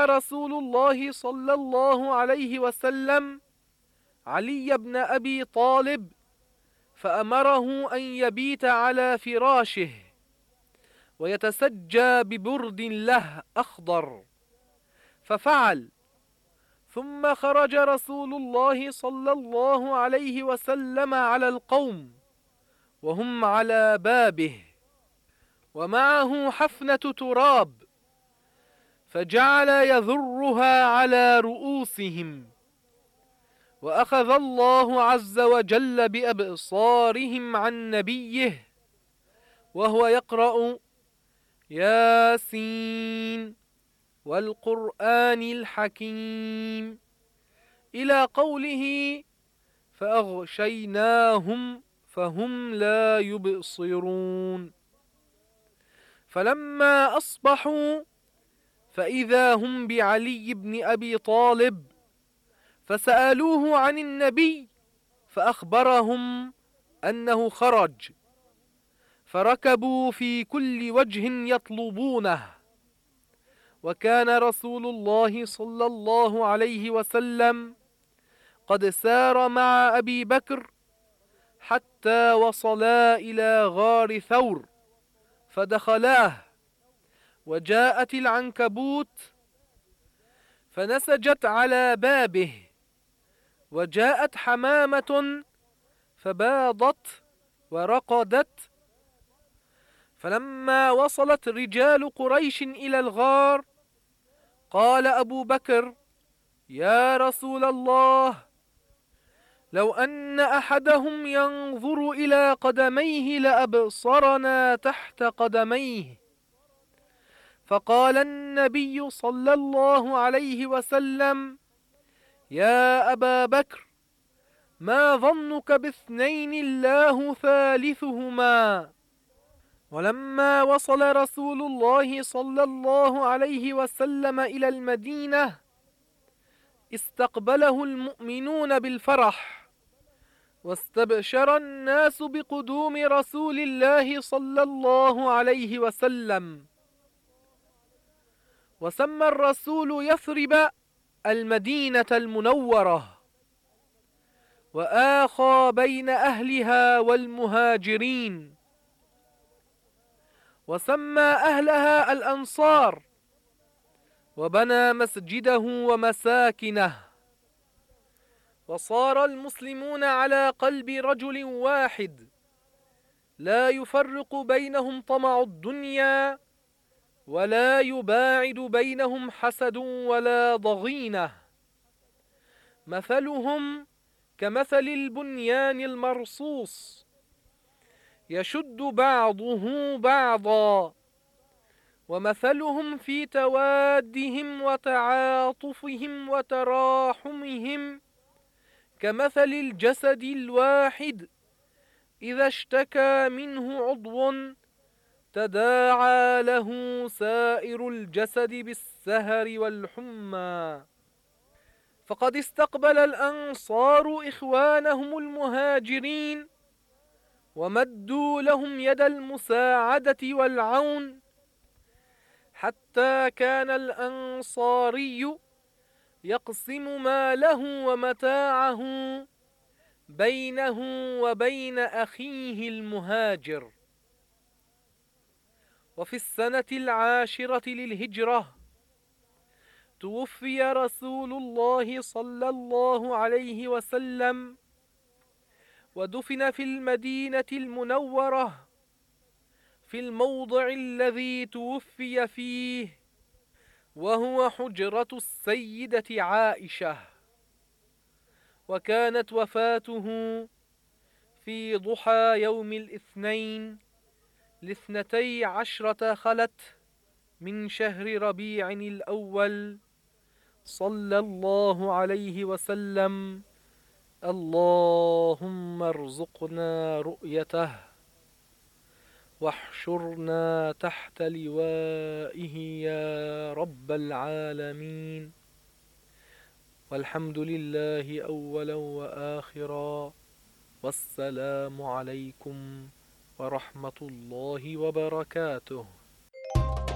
رسول الله صلى الله عليه وسلم علي بن أبي طالب فأمره أن يبيت على فراشه ويتسجى ببرد له أخضر، ففعل. ثم خرج رسول الله صلى الله عليه وسلم على القوم وهم على بابه ومعه حفنة تراب، فجعل يذرها على رؤوسهم، وأخذ الله عز وجل بأبصارهم عن نبيه وهو يقرأ ياسين والقرآن الحكيم إلى قوله فأغشيناهم فهم لا يبصرون. فلما أصبحوا فإذا هم بعلي بن أبي طالب، فسألوه عن النبي فأخبرهم أنه خرج، فركبوا في كل وجه يطلبونه. وكان رسول الله صلى الله عليه وسلم قد سار مع أبي بكر حتى وصلا إلى غار ثور فدخلاه، وجاءت العنكبوت فنسجت على بابه، وجاءت حمامة فباضت ورقدت. فلما وصلت رجال قريش إلى الغار قال أبو بكر: يا رسول الله، لو أن أحدهم ينظر إلى قدميه لأبصرنا تحت قدميه. فقال النبي صلى الله عليه وسلم: يا أبا بكر، ما ظنك باثنين الله ثالثهما؟ ولما وصل رسول الله صلى الله عليه وسلم إلى المدينة استقبله المؤمنون بالفرح، واستبشر الناس بقدوم رسول الله صلى الله عليه وسلم. وسمى الرسول يثرب المدينة المنورة، وآخى بين أهلها والمهاجرين، وسمى أهلها الأنصار، وبنى مسجده ومساكنه. وصار المسلمون على قلب رجل واحد، لا يفرق بينهم طمع الدنيا، ولا يباعد بينهم حسد ولا ضغينة. مثلهم كمثل البنيان المرصوص يشد بعضه بعضا، ومثلهم في توادهم وتعاطفهم وتراحمهم كمثل الجسد الواحد إذا اشتكى منه عضو تداعى له سائر الجسد بالسهر والحمى. فقد استقبل الأنصار إخوانهم المهاجرين ومدوا لهم يد المساعدة والعون، حتى كان الأنصاري يقسم ماله ومتاعه بينه وبين أخيه المهاجر. وفي السنة 10 للهجرة توفي رسول الله صلى الله عليه وسلم، ودفن في المدينة المنورة في الموضع الذي توفي فيه، وهو حجرة السيدة عائشة. وكانت وفاته في ضحى يوم الاثنين 12 خلت من شهر ربيع الأول، صلى الله عليه وسلم. اللهم ارزقنا رؤيته واحشرنا تحت لوائه يا رب العالمين. والحمد لله أولا وآخرا، والسلام عليكم ورحمة الله وبركاته.